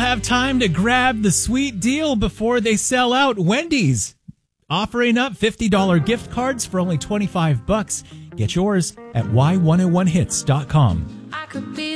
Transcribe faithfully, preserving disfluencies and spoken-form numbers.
have time to grab the sweet deal before they sell out. Wendy's offering up fifty dollars gift cards for only twenty-five bucks. Get yours at y one oh one hits dot com. I could be